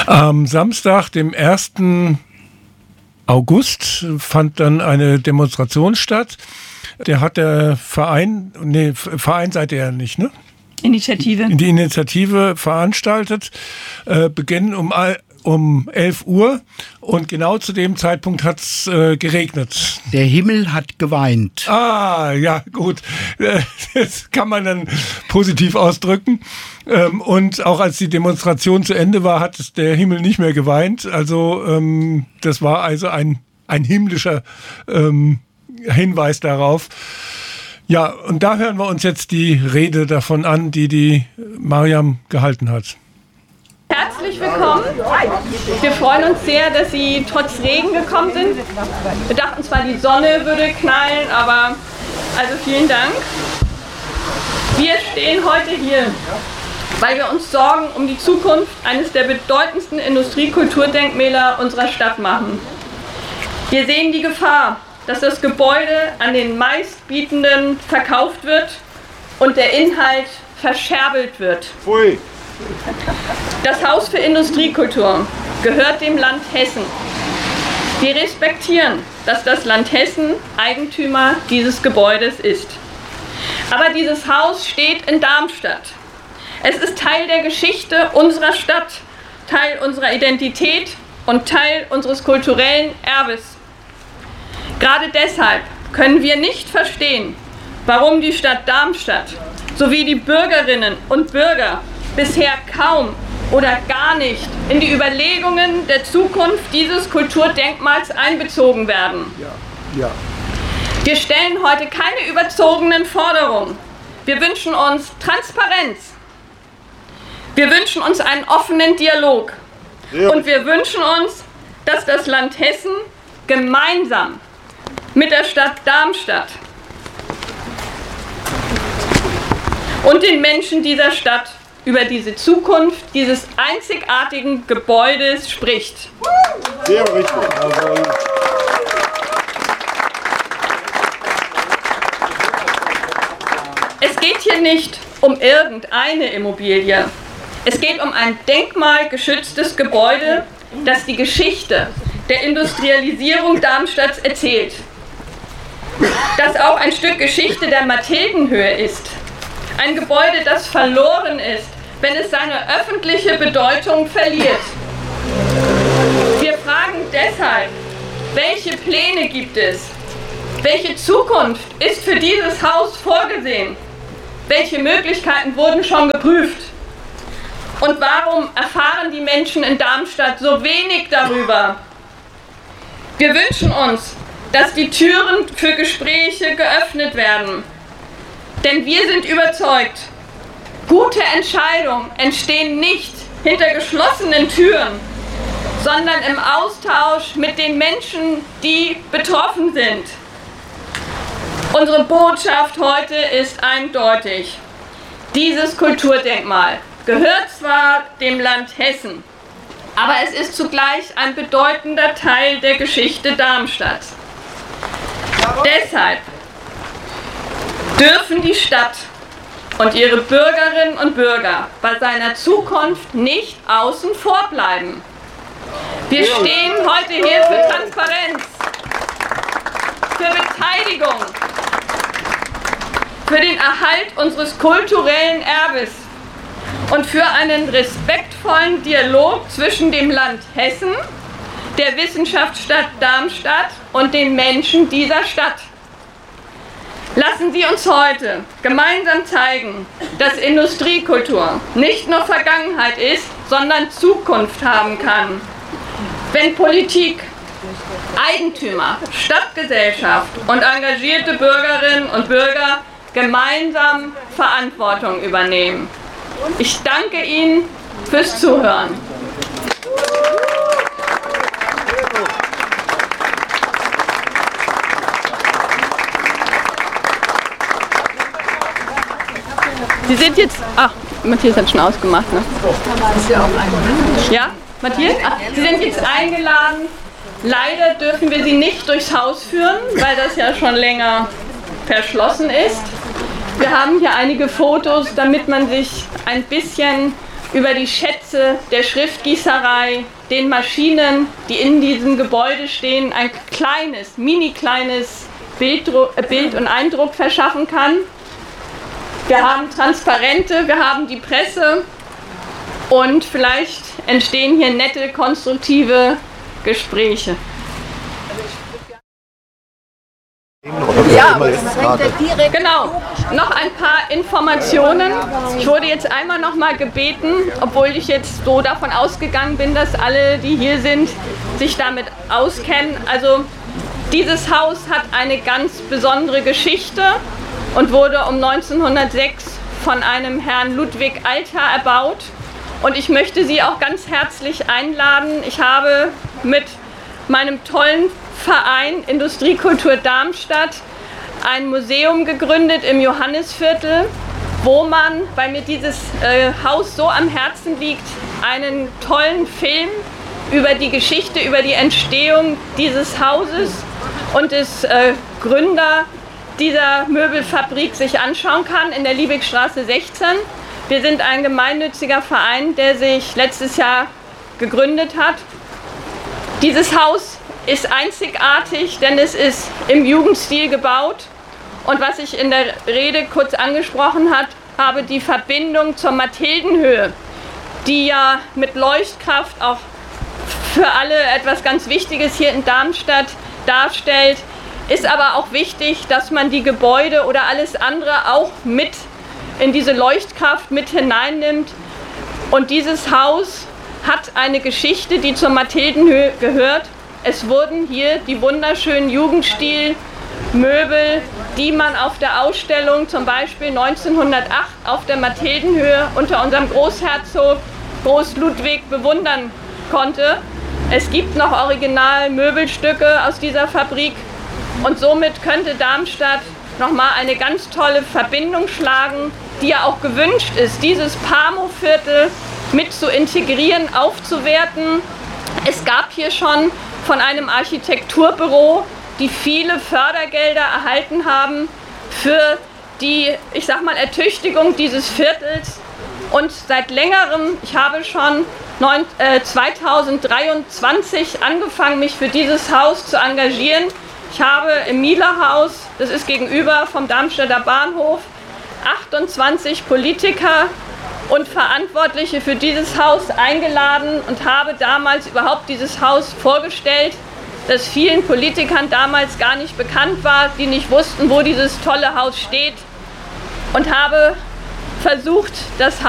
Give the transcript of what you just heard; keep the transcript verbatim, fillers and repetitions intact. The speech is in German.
Am Samstag, dem ersten August, fand dann eine Demonstration statt. Der hat der Verein, nee, Verein seid ihr ja nicht, ne? Initiative. Die Initiative veranstaltet, äh, beginnen um, um elf Uhr und genau zu dem Zeitpunkt hat es äh, geregnet. Der Himmel hat geweint. Ah, ja, gut. Das kann man dann positiv ausdrücken. Ähm, und auch als die Demonstration zu Ende war, hat der Himmel nicht mehr geweint. Also ähm, das war also ein, ein himmlischer ähm, Hinweis darauf. Ja, und da hören wir uns jetzt die Rede davon an, die die Mariam gehalten hat. Herzlich willkommen. Wir freuen uns sehr, dass Sie trotz Regen gekommen sind. Wir dachten zwar, die Sonne würde knallen, aber also vielen Dank. Wir stehen heute hier, weil wir uns Sorgen um die Zukunft eines der bedeutendsten Industriekulturdenkmäler unserer Stadt machen. Wir sehen die Gefahr, dass das Gebäude an den Meistbietenden verkauft wird und der Inhalt verscherbelt wird. Pfui. Das Haus für Industriekultur gehört dem Land Hessen. Wir respektieren, dass das Land Hessen Eigentümer dieses Gebäudes ist. Aber dieses Haus steht in Darmstadt. Es ist Teil der Geschichte unserer Stadt, Teil unserer Identität und Teil unseres kulturellen Erbes. Gerade deshalb können wir nicht verstehen, warum die Stadt Darmstadt sowie die Bürgerinnen und Bürger bisher kaum oder gar nicht in die Überlegungen der Zukunft dieses Kulturdenkmals einbezogen werden. Ja, ja. Wir stellen heute keine überzogenen Forderungen. Wir wünschen uns Transparenz. Wir wünschen uns einen offenen Dialog. Ja. Und wir wünschen uns, dass das Land Hessen gemeinsam mit der Stadt Darmstadt und den Menschen dieser Stadt über diese Zukunft dieses einzigartigen Gebäudes spricht. Sehr richtig. Es geht hier nicht um irgendeine Immobilie. Es geht um ein denkmalgeschütztes Gebäude, das die Geschichte der Industrialisierung Darmstadts erzählt. Das auch ein Stück Geschichte der Mathildenhöhe ist. Ein Gebäude, das verloren ist, wenn es seine öffentliche Bedeutung verliert. Wir fragen deshalb, welche Pläne gibt es? Welche Zukunft ist für dieses Haus vorgesehen? Welche Möglichkeiten wurden schon geprüft? Und warum erfahren die Menschen in Darmstadt so wenig darüber? Wir wünschen uns, dass die Türen für Gespräche geöffnet werden. Denn wir sind überzeugt, gute Entscheidungen entstehen nicht hinter geschlossenen Türen, sondern im Austausch mit den Menschen, die betroffen sind. Unsere Botschaft heute ist eindeutig. Dieses Kulturdenkmal gehört zwar dem Land Hessen, aber es ist zugleich ein bedeutender Teil der Geschichte Darmstadts. Deshalb dürfen die Stadt und ihre Bürgerinnen und Bürger bei seiner Zukunft nicht außen vor bleiben. Wir stehen heute hier für Transparenz, für Beteiligung, für den Erhalt unseres kulturellen Erbes und für einen respektvollen Dialog zwischen dem Land Hessen, der Wissenschaftsstadt Darmstadt und den Menschen dieser Stadt. Lassen Sie uns heute gemeinsam zeigen, dass Industriekultur nicht nur Vergangenheit ist, sondern Zukunft haben kann. Wenn Politik, Eigentümer, Stadtgesellschaft und engagierte Bürgerinnen und Bürger gemeinsam Verantwortung übernehmen. Ich danke Ihnen fürs Zuhören. Sie sind jetzt... Ach, Matthias hat schon ausgemacht, ne? Ja, Matthias? Ach, Sie sind jetzt eingeladen. Leider dürfen wir Sie nicht durchs Haus führen, weil das ja schon länger verschlossen ist. Wir haben hier einige Fotos, damit man sich ein bisschen über die Schätze der Schriftgießerei, den Maschinen, die in diesem Gebäude stehen, ein kleines, mini kleines Bilddruck, äh, Bild und Eindruck verschaffen kann. Wir haben Transparente, wir haben die Presse und vielleicht entstehen hier nette, konstruktive Gespräche. Ja, genau. Noch ein paar Informationen. Ich wurde jetzt einmal noch mal gebeten, obwohl ich jetzt so davon ausgegangen bin, dass alle, die hier sind, sich damit auskennen. Also dieses Haus hat eine ganz besondere Geschichte und wurde um neunzehnhundertsechs von einem Herrn Ludwig Alter erbaut. Und ich möchte Sie auch ganz herzlich einladen. Ich habe mit meinem tollen Verein Industriekultur Darmstadt ein Museum gegründet im Johannisviertel, wo man, weil mir dieses äh, Haus so am Herzen liegt, einen tollen Film über die Geschichte, über die Entstehung dieses Hauses und des äh, Gründer dieser Möbelfabrik sich anschauen kann in der Liebigstraße sechzehn. Wir sind ein gemeinnütziger Verein, der sich letztes Jahr gegründet hat. Dieses Haus ist einzigartig, denn es ist im Jugendstil gebaut. Und was ich in der Rede kurz angesprochen hat, habe, die Verbindung zur Mathildenhöhe, die ja mit Leuchtkraft auch für alle etwas ganz Wichtiges hier in Darmstadt darstellt, ist aber auch wichtig, dass man die Gebäude oder alles andere auch mit in diese Leuchtkraft mit hineinnimmt. Und dieses Haus hat eine Geschichte, die zur Mathildenhöhe gehört. Es wurden hier die wunderschönen Jugendstilmöbel, die man auf der Ausstellung zum Beispiel neunzehnhundertacht auf der Mathildenhöhe unter unserem Großherzog Groß Ludwig bewundern konnte. Es gibt noch original Möbelstücke aus dieser Fabrik und somit könnte Darmstadt nochmal eine ganz tolle Verbindung schlagen, die ja auch gewünscht ist, dieses Pamo-Viertel mit zu integrieren, aufzuwerten. Es gab hier schon von einem Architekturbüro, die viele Fördergelder erhalten haben für die, ich sag mal, Ertüchtigung dieses Viertels. Und seit längerem, ich habe schon zweitausenddreiundzwanzig angefangen, mich für dieses Haus zu engagieren. Ich habe im Miele-Haus, das ist gegenüber vom Darmstädter Bahnhof, achtundzwanzig Politiker und Verantwortliche für dieses Haus eingeladen und habe damals überhaupt dieses Haus vorgestellt, das vielen Politikern damals gar nicht bekannt war, die nicht wussten, wo dieses tolle Haus steht, und habe versucht, das